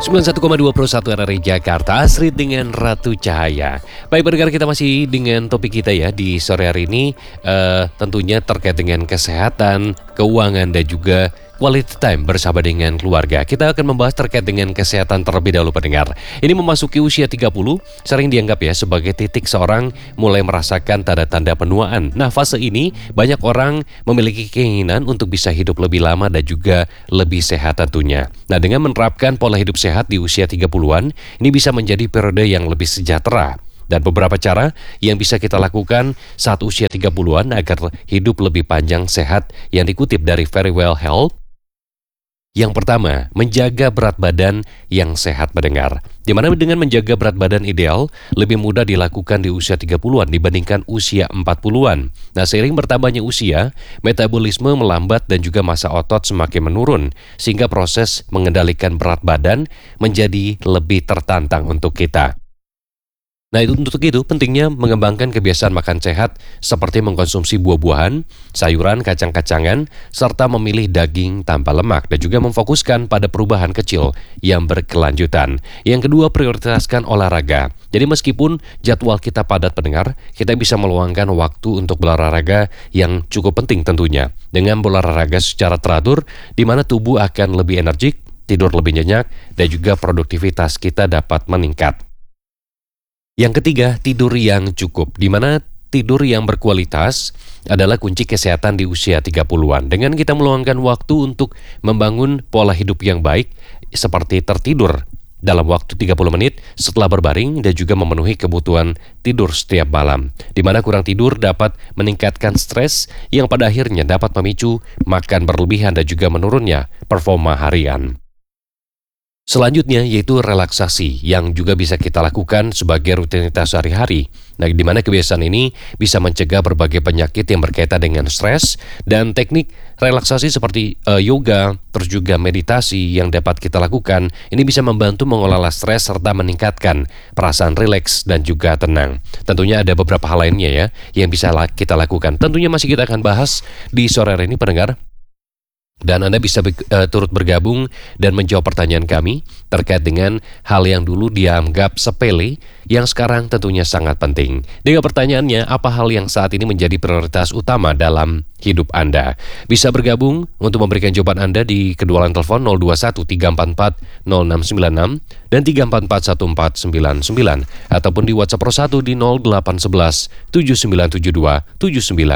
91,2 Pro 1 RRI Jakarta, Asri dengan Ratu Cahaya. Baik pendengar, kita masih dengan topik kita ya di sore hari ini, tentunya terkait dengan kesehatan, keuangan dan juga quality time bersama dengan keluarga. Kita akan membahas terkait dengan kesehatan terlebih dahulu pendengar. Ini memasuki usia 30, sering dianggap ya sebagai titik seorang mulai merasakan tanda-tanda penuaan. Nah, fase ini banyak orang memiliki keinginan untuk bisa hidup lebih lama dan juga lebih sehat tentunya. Nah, dengan menerapkan pola hidup sehat di usia 30-an, ini bisa menjadi periode yang lebih sejahtera. Dan beberapa cara yang bisa kita lakukan saat usia 30-an agar hidup lebih panjang sehat yang dikutip dari Very Well Health. Yang pertama, menjaga berat badan yang sehat pendengar. Dimana dengan menjaga berat badan ideal lebih mudah dilakukan di usia 30-an dibandingkan usia 40-an. Nah, seiring bertambahnya usia, metabolisme melambat dan juga massa otot semakin menurun, sehingga proses mengendalikan berat badan menjadi lebih tertantang untuk kita. Nah, untuk itu pentingnya mengembangkan kebiasaan makan sehat seperti mengkonsumsi buah-buahan, sayuran, kacang-kacangan, serta memilih daging tanpa lemak dan juga memfokuskan pada perubahan kecil yang berkelanjutan. Yang kedua, prioritaskan olahraga. Jadi meskipun jadwal kita padat pendengar, kita bisa meluangkan waktu untuk berolahraga yang cukup penting tentunya. Dengan berolahraga secara teratur, di mana tubuh akan lebih energik, tidur lebih nyenyak, dan juga produktivitas kita dapat meningkat. Yang ketiga, tidur yang cukup, di mana tidur yang berkualitas adalah kunci kesehatan di usia 30-an. Dengan kita meluangkan waktu untuk membangun pola hidup yang baik, seperti tertidur dalam waktu 30 menit setelah berbaring dan juga memenuhi kebutuhan tidur setiap malam. Di mana kurang tidur dapat meningkatkan stres yang pada akhirnya dapat memicu makan berlebihan dan juga menurunnya performa harian. Selanjutnya yaitu relaksasi yang juga bisa kita lakukan sebagai rutinitas sehari-hari. Nah, di mana kebiasaan ini bisa mencegah berbagai penyakit yang berkaitan dengan stres, dan teknik relaksasi seperti yoga, terus juga meditasi yang dapat kita lakukan. Ini bisa membantu mengelola stres serta meningkatkan perasaan rileks dan juga tenang. Tentunya ada beberapa hal lainnya ya yang bisa kita lakukan. Tentunya masih kita akan bahas di sore hari ini pendengar. Dan Anda bisa turut bergabung dan menjawab pertanyaan kami terkait dengan hal yang dulu dianggap sepele, yang sekarang tentunya sangat penting. Dengan pertanyaannya, apa hal yang saat ini menjadi prioritas utama dalam hidup Anda? Bisa bergabung untuk memberikan jawaban Anda di kedua line telepon 021 344 0696 dan 344 1499 ataupun di WhatsApp Pro 1 di 0811 7972